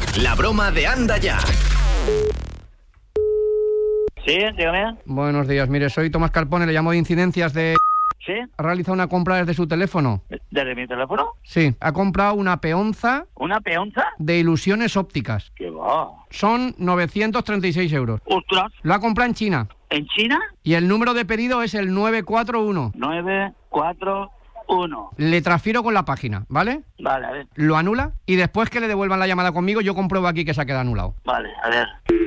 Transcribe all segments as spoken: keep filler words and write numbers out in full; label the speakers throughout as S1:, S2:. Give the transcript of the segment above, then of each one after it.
S1: La broma de Anda Ya.
S2: Sí, dígame.
S3: Buenos días, mire, soy Tomás Carpone, le llamo de Incidencias de...
S2: ¿Sí?
S3: ¿Ha realizado una compra desde su teléfono?
S2: ¿Desde mi teléfono?
S3: Sí, ha comprado una peonza
S2: ¿Una peonza?
S3: de ilusiones ópticas.
S2: ¿Qué va?
S3: Son novecientos treinta y seis euros.
S2: ¡Ostras!
S3: Lo ha comprado en China.
S2: ¿En China?
S3: Y el número de pedido es el nueve cuatro uno.
S2: nueve cuatro uno.
S3: Le transfiero con la página, ¿vale?
S2: Vale, a ver.
S3: Lo anula y después que le devuelvan la llamada conmigo, yo compruebo aquí que se ha quedado anulado.
S2: Vale, a ver.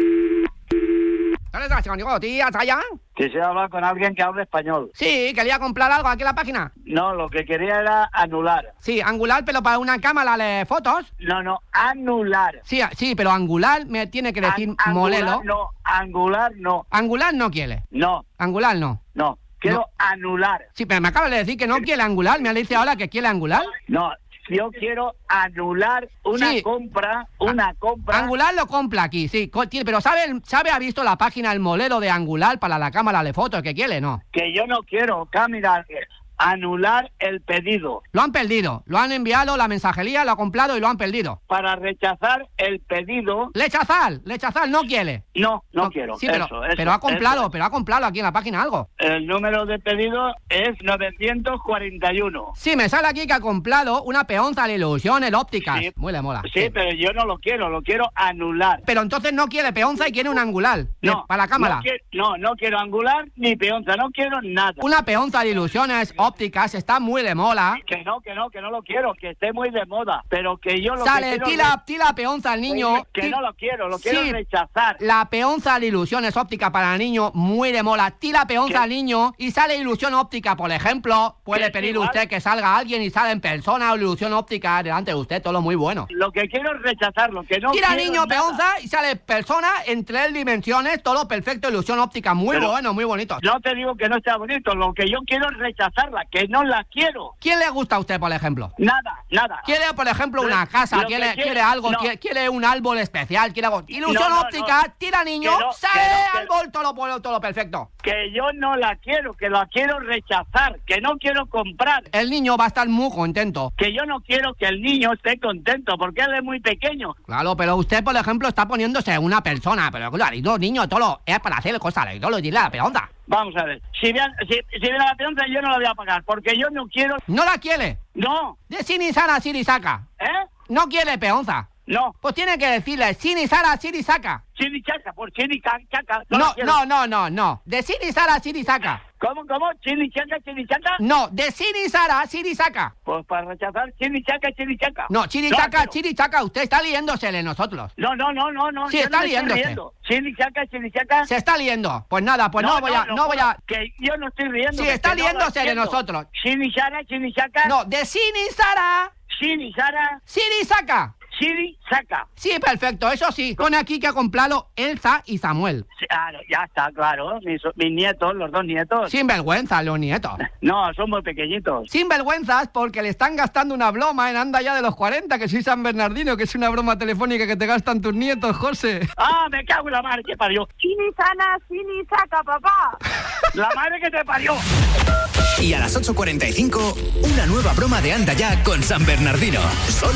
S2: Quisiera hablar con alguien que hable español.
S3: Sí, quería comprar algo aquí en la página.
S2: No, lo que quería era anular.
S3: Sí, angular, pero para una cámara de fotos.
S2: No, no, anular.
S3: Sí, sí, pero angular me tiene que decir
S2: An- angular,
S3: molelo.
S2: No, angular no.
S3: Angular no quiere.
S2: No,
S3: Angular no.
S2: no. Quiero
S3: No.
S2: anular.
S3: Sí, pero me acaba de decir que no quiere angular. Me dice ahora que quiere angular.
S2: No, yo quiero anular una
S3: Sí.
S2: compra, una compra.
S3: Angular lo compra aquí, sí. co- tiene- Pero ¿sabe, el- ¿sabe, ha visto la página, el modelo de angular para la cámara de fotos que quiere? No.
S2: Que yo no quiero, cámara, anular el pedido.
S3: Lo han perdido. Lo han enviado, la mensajería lo ha comprado y lo han perdido.
S2: Para rechazar el pedido,
S3: Lechazar, lechazar, no quiere.
S2: no, no, quiero.
S3: Sí, pero,
S2: eso, eso,
S3: pero ha comprado,
S2: eso.
S3: pero ha comprado aquí en la página algo.
S2: El número de pedido es novecientos cuarenta y uno.
S3: Sí, me sale aquí que ha comprado una peonza de ilusiones ópticas.
S2: Sí.
S3: Muy le mola.
S2: Sí, pero yo no lo quiero, lo quiero anular.
S3: Pero entonces no quiere peonza y quiere un angular.
S2: No,
S3: Eh, para la cámara.
S2: No, quiero, no, no quiero angular ni peonza, no quiero nada.
S3: Una peonza de ilusiones ópticas está muy de mola.
S2: Que no, que no, que no lo quiero, que esté muy de moda. Pero que yo lo
S3: Sale,
S2: que quiero...
S3: tira, tira peonza al niño.
S2: Que
S3: ti-
S2: no lo quiero, lo quiero
S3: Sí.
S2: rechazar.
S3: La peonza de ilusiones ópticas para el niño, muy de mola. Tira peonza
S2: ¿Qué?
S3: al niño y sale ilusión óptica, por ejemplo. Puede
S2: Que
S3: pedir
S2: igual-
S3: usted que salga alguien y sale en persona o ilusión óptica delante de usted, todo muy bueno.
S2: Lo que quiero es rechazarlo, que no
S3: Tira
S2: quiero
S3: niño
S2: nada.
S3: peonza y sale persona en tres dimensiones, todo perfecto, ilusión óptica, muy
S2: Pero-
S3: bueno, muy bonito.
S2: No te digo que no sea bonito, lo que yo quiero es rechazarla, que no la quiero.
S3: ¿Quién le gusta a usted, por ejemplo?
S2: Nada, nada.
S3: ¿Quiere, por ejemplo,
S2: Lo-
S3: una casa?
S2: lo que
S3: ¿Quiere,
S2: quiero-
S3: quiere algo?
S2: no.
S3: ¿Quiere, quiere un árbol especial? ¿Quiere algo? Ilusión
S2: No, no,
S3: óptica,
S2: no.
S3: tira niño,
S2: Que no,
S3: sale
S2: que no, que-
S3: árbol, todo, lo- todo lo perfecto.
S2: Que yo no la quiero, que la quiero rechazar, que no quiero comprar.
S3: El niño va a estar muy contento.
S2: Que yo no quiero que el niño esté contento, porque él es muy pequeño.
S3: Claro, pero usted, por ejemplo, está poniéndose una persona. Pero claro, y los niños, todo lo- es para hacer cosas, y todo lo dirá la peonza.
S2: Vamos a ver, si viene, si, si viene la peonza yo no la voy a pagar, porque yo no quiero...
S3: ¿No la quiere?
S2: No,
S3: De Sinisara, Sirisaka.
S2: ¿eh?
S3: No quiere peonza.
S2: No,
S3: Pues tiene que decirle Sinisara, Sirisaka.
S2: chini chaca, por chini ca- chaca.
S3: No,
S2: la quiero.
S3: no, no, no, no. De Sinisara, Sirisaka.
S2: ¿Cómo, cómo? ¿Chini chaca, chini chaca?
S3: No, de Sinisara, Sirisaka.
S2: Pues para rechazar chini chaca, chini chaca.
S3: No, Chirichaca,
S2: quiero.
S3: Chirichaca, usted está liéndose de nosotros.
S2: No, no, no, no, no.
S3: Sí,
S2: yo
S3: está
S2: no me estoy
S3: riéndose.
S2: riendo. Chini chaca, chini chaca.
S3: Se está liendo. Pues nada, pues no, voy a, no voy a...
S2: Que yo no estoy riendo.
S3: Sí,
S2: que
S3: está
S2: no lo
S3: liéndose de
S2: entiendo.
S3: nosotros.
S2: Chini chara, chini chaca.
S3: No, de Sinisara,
S2: Chini chara,
S3: Sirisaka.
S2: chini chaca.
S3: Sí, perfecto, eso sí. Pone aquí que ha comprado Elsa y Samuel.
S2: Sí, claro, ya está, claro. Mis, mis nietos, los dos nietos.
S3: Sin vergüenza, los nietos.
S2: No, son muy pequeñitos.
S3: Sin vergüenzas porque le están gastando una broma en Anda Ya de los cuarenta, que soy San Bernardino, que es una broma telefónica que te gastan tus nietos, José.
S2: ¡Ah, me cago en la madre que parió!
S4: Chini sana, chini saca, papá.
S2: ¡La madre que te parió!
S1: Y a las ocho cuarenta y cinco, una nueva broma de Anda Ya con San Bernardino. Solo